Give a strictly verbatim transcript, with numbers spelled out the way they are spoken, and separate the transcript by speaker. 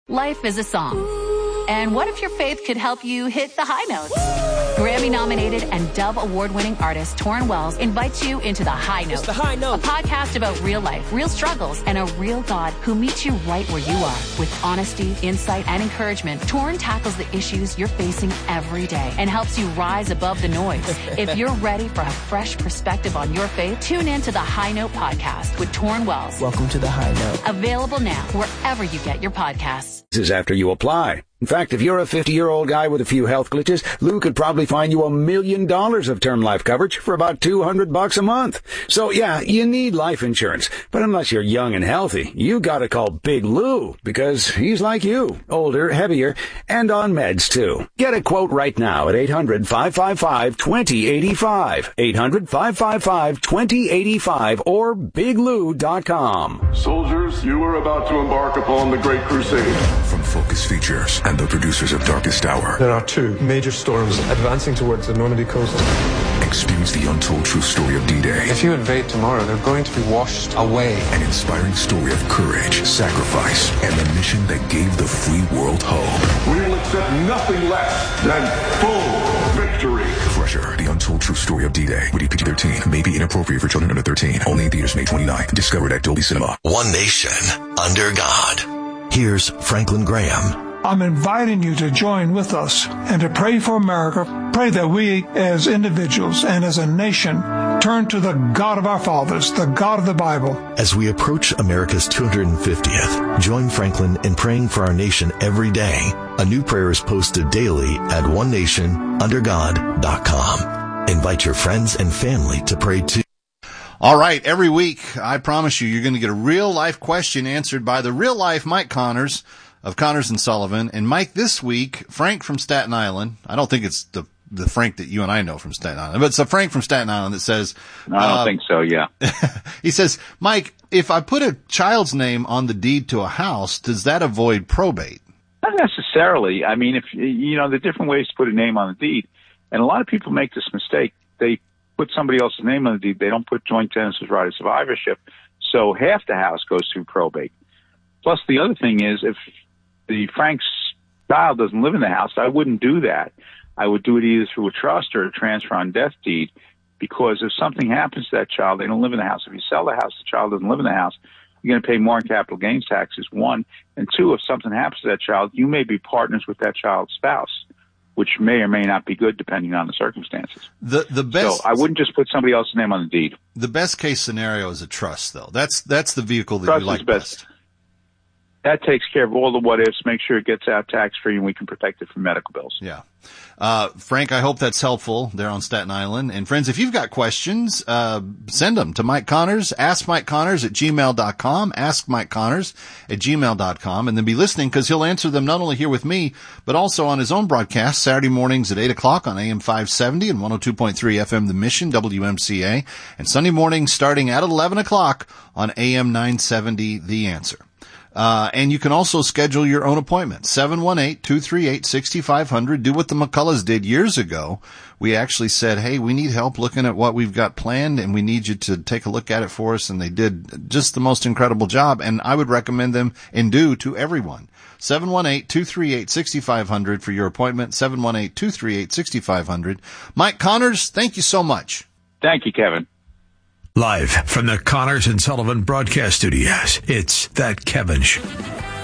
Speaker 1: Life is a song. And what if your faith could help you hit the high notes? Grammy-nominated and Dove Award-winning artist Torrin Wells invites you into The High Note.
Speaker 2: It's The High Note.
Speaker 1: A podcast about real life, real struggles, and a real God who meets you right where you are. With honesty, insight, and encouragement, Torrin tackles the issues you're facing every day and helps you rise above the noise. If you're ready for a fresh perspective on your faith, tune in to The High Note podcast with Torrin Wells.
Speaker 2: Welcome to The High Note.
Speaker 1: Available now wherever you get your podcasts.
Speaker 3: This is after you apply. In fact, if you're a fifty-year-old guy with a few health glitches, Lou could probably find you a million dollars of term life coverage for about two hundred bucks a month. So yeah, you need life insurance. But unless you're young and healthy, you gotta call Big Lou, because he's like you, older, heavier, and on meds too. Get a quote right now at eight hundred, five five five, two oh eight five. eight hundred, five five five, two oh eight five or big lou dot com.
Speaker 4: Soldiers, you are about to embark upon the Great Crusade.
Speaker 5: From Focus Features and the producers of Darkest Hour.
Speaker 6: There are two major storms advancing towards the Normandy coast.
Speaker 5: Experience the untold true story of D-Day.
Speaker 6: If you invade tomorrow, they're going to be washed away.
Speaker 5: An inspiring story of courage, sacrifice, and the mission that gave the free world hope.
Speaker 4: We will accept nothing less than full victory.
Speaker 5: Crusher, the untold true story of D-Day. Rated P G thirteen. May be inappropriate for children under thirteen. Only in theaters May twenty-ninth. Discovered at Dolby Cinema.
Speaker 7: One nation under God. Here's Franklin Graham.
Speaker 8: I'm inviting you to join with us and to pray for America. Pray that we as individuals and as a nation turn to the God of our fathers, the God of the Bible.
Speaker 7: As we approach America's two hundred fiftieth, join Franklin in praying for our nation every day. A new prayer is posted daily at one nation under god dot com. Invite your friends and family to pray too.
Speaker 9: All right, every week, I promise you, you're going to get a real-life question answered by the real-life Mike Connors of Connors and Sullivan. And Mike, this week, Frank from Staten Island, I don't think it's the the Frank that you and I know from Staten Island, but it's a Frank from Staten Island that says...
Speaker 10: No, I don't uh, think so, yeah.
Speaker 9: He says, Mike, if I put a child's name on the deed to a house, does that avoid probate?
Speaker 10: Not necessarily. I mean, if you know, there are different ways to put a name on the deed. And a lot of people make this mistake. They put somebody else's name on the deed. They don't put joint tenants with right of survivorship. So half the house goes through probate. Plus, the other thing is, if the Frank's child doesn't live in the house, I wouldn't do that. I would do it either through a trust or a transfer on death deed, because if something happens to that child, they don't live in the house. If you sell the house, the child doesn't live in the house, you're going to pay more in capital gains taxes, one. And two, if something happens to that child, you may be partners with that child's spouse, which may or may not be good depending on the circumstances.
Speaker 9: The the best.
Speaker 10: So I wouldn't just put somebody else's name on the deed.
Speaker 9: The best case scenario is a trust, though. That's that's the vehicle that
Speaker 10: trust
Speaker 9: you like
Speaker 10: is best.
Speaker 9: best.
Speaker 10: That takes care of all the what ifs, make sure it gets out tax free, and we can protect it from medical bills.
Speaker 9: Yeah. Uh, Frank, I hope that's helpful there on Staten Island. And friends, if you've got questions, uh, send them to Mike Connors, ask Mike Connors at gmail dot com, ask Mike Connors at gmail dot com, and then be listening, because he'll answer them not only here with me, but also on his own broadcast Saturday mornings at eight o'clock on A M five seventy and one oh two point three F M The Mission, W M C A, and Sunday mornings starting at eleven o'clock on A M nine seventy The Answer. Uh, and you can also schedule your own appointment. seven one eight, two three eight, six five zero zero. Do what the McCulloughs did years ago. We actually said, hey, we need help looking at what we've got planned, and we need you to take a look at it for us. And they did just the most incredible job. And I would recommend them and do to everyone. seven one eight, two three eight, six five zero zero for your appointment. seven one eight, two three eight, six five zero zero. Mike Connors, thank you so much.
Speaker 10: Thank you, Kevin.
Speaker 11: Live from the Connors and Sullivan Broadcast Studios, it's That Kevin Show.